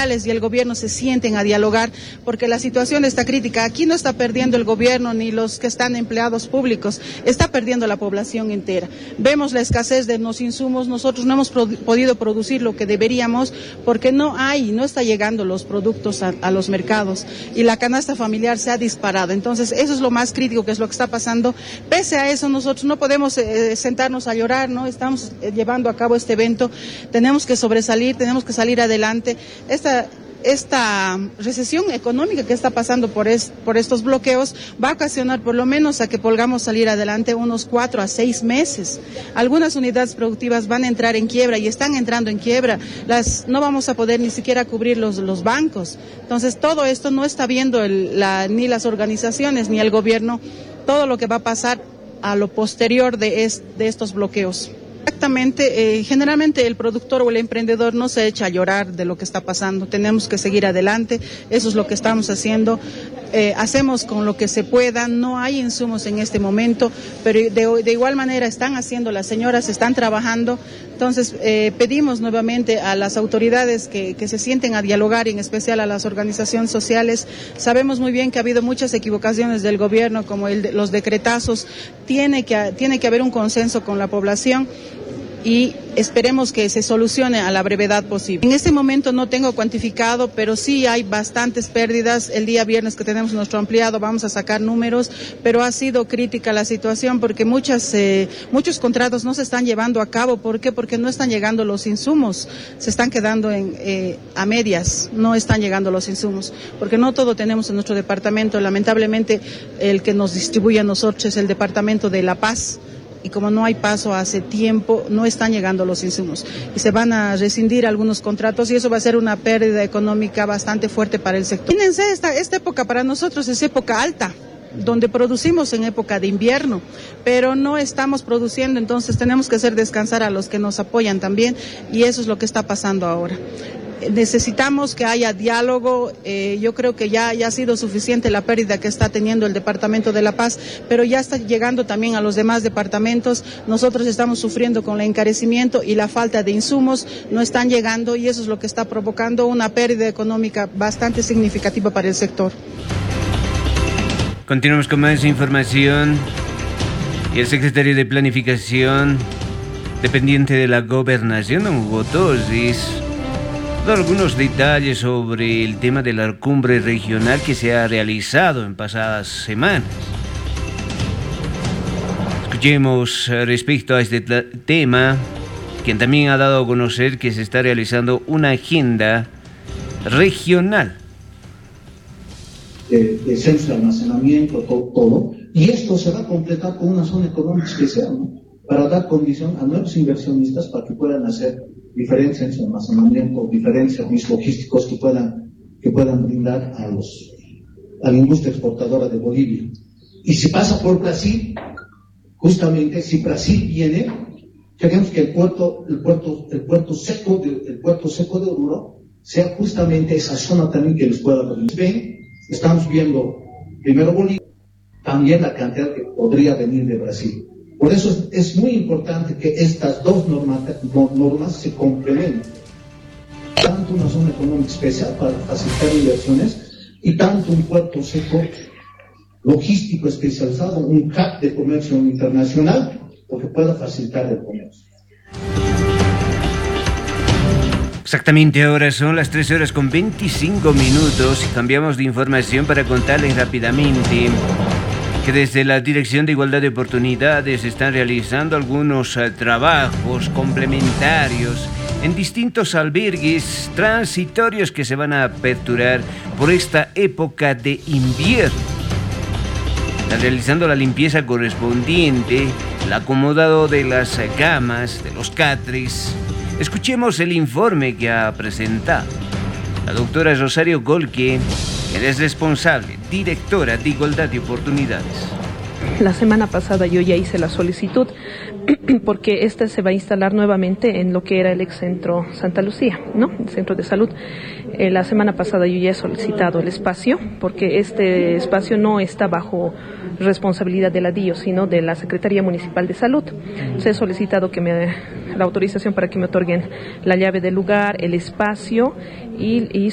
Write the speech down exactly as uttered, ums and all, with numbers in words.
gubernamentales y el gobierno se sienten a dialogar, porque la situación está crítica. Aquí no está perdiendo el gobierno ni los que están empleados públicos, está perdiendo la población entera. Vemos la escasez de los insumos, nosotros no hemos pro- podido producir lo que deberíamos porque no hay, no está llegando los productos a, a los mercados y la canasta familiar se ha disparado. Entonces eso es lo más crítico, que es lo que está pasando. Pese a eso, nosotros no podemos eh, sentarnos a llorar, ¿no? Estamos eh, llevando a cabo este evento, tenemos que sobresalir, tenemos que salir adelante. Esta Esta recesión económica que está pasando por, es, por estos bloqueos va a ocasionar por lo menos a que podamos salir adelante unos cuatro a seis meses. Algunas unidades productivas van a entrar en quiebra y están entrando en quiebra. Las, no vamos a poder ni siquiera cubrir los, los bancos. Entonces todo esto no está viendo el, la, ni las organizaciones ni el gobierno, todo lo que va a pasar a lo posterior de, es, de estos bloqueos. Exactamente, eh, generalmente el productor o el emprendedor no se echa a llorar de lo que está pasando, tenemos que seguir adelante, eso es lo que estamos haciendo, eh, hacemos con lo que se pueda, no hay insumos en este momento, pero de, de igual manera están haciendo, las señoras están trabajando, entonces eh, pedimos nuevamente a las autoridades que, que se sienten a dialogar, en especial a las organizaciones sociales. Sabemos muy bien que ha habido muchas equivocaciones del gobierno, como el de, los decretazos, tiene que, tiene que haber un consenso con la población y esperemos que se solucione a la brevedad posible. En este momento no tengo cuantificado, pero sí hay bastantes pérdidas. El día viernes que tenemos nuestro ampliado vamos a sacar números, pero ha sido crítica la situación porque muchas, eh, muchos contratos no se están llevando a cabo. ¿Por qué? Porque no están llegando los insumos, se están quedando en, eh, a medias, no están llegando los insumos, porque no todo tenemos en nuestro departamento. Lamentablemente el que nos distribuye a nosotros es el departamento de La Paz, y como no hay paso hace tiempo, no están llegando los insumos y se van a rescindir algunos contratos y eso va a ser una pérdida económica bastante fuerte para el sector. Fíjense, esta, esta época para nosotros es época alta, donde producimos en época de invierno, pero no estamos produciendo, entonces tenemos que hacer descansar a los que nos apoyan también y eso es lo que está pasando ahora. Necesitamos que haya diálogo, eh, yo creo que ya, ya ha sido suficiente la pérdida que está teniendo el Departamento de La Paz, pero ya está llegando también a los demás departamentos. Nosotros estamos sufriendo con el encarecimiento y la falta de insumos, no están llegando y eso es lo que está provocando una pérdida económica bastante significativa para el sector. Continuamos con más información. Y el secretario de Planificación, dependiente de la Gobernación, don Hugo Tosis, algunos detalles sobre el tema de la cumbre regional que se ha realizado en pasadas semanas. Escuchemos respecto a este tema, quien también ha dado a conocer que se está realizando una agenda regional. De, de centros de almacenamiento, todo, todo, y esto se va a completar con una zona económica especial, ¿no? Para dar condición a nuevos inversionistas para que puedan hacer diferentes centros de almacenamiento, diferentes servicios logísticos que puedan, que puedan brindar a, los, a la industria exportadora de Bolivia. Y si pasa por Brasil, justamente si Brasil viene, queremos que el puerto, el puerto, el puerto seco de, el puerto seco de Oruro sea justamente esa zona también que les pueda permitir. Ven, estamos viendo primero Bolivia, también la cantidad que podría venir de Brasil. Por eso es, es muy importante que estas dos normas, normas se complementen. Tanto una zona económica especial para facilitar inversiones y tanto un puerto seco logístico especializado, un hub de comercio internacional, porque pueda facilitar el comercio. Exactamente, ahora son las tres horas con veinticinco minutos y cambiamos de información para contarles rápidamente que desde la Dirección de Igualdad de Oportunidades están realizando algunos uh, trabajos complementarios en distintos albergues transitorios que se van a aperturar por esta época de invierno. Están realizando la limpieza correspondiente, el acomodado de las camas, de los catres. Escuchemos el informe que ha presentado la doctora Rosario Golque, quien es responsable, directora de Igualdad de Oportunidades. La semana pasada yo ya hice la solicitud porque este se va a instalar nuevamente en lo que era el ex centro Santa Lucía, ¿no? El centro de salud. Eh, la semana pasada yo ya he solicitado el espacio porque este espacio no está bajo responsabilidad de la D I O, sino de la Secretaría Municipal de Salud. Se he solicitado que me la autorización para que me otorguen la llave del lugar, el espacio y, y